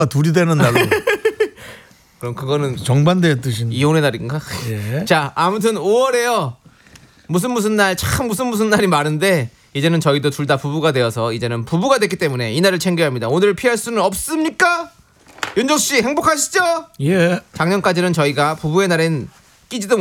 둘이 되는 날로. 그럼 그거는 정반대의 뜻인. 이혼의 날인가? 예. 자, 아무튼 5월에요. 무슨 날, 참 무슨 날이 많은데 이제는 저희도 둘 다 부부가 되어서 이제는 부부가 됐기 때문에 이 날을 챙겨야 합니다. 오늘을 피할 수는 없습니까? 윤정수 씨 행복하시죠? 예. 작년까지는 저희가 부부의 날엔 끼지도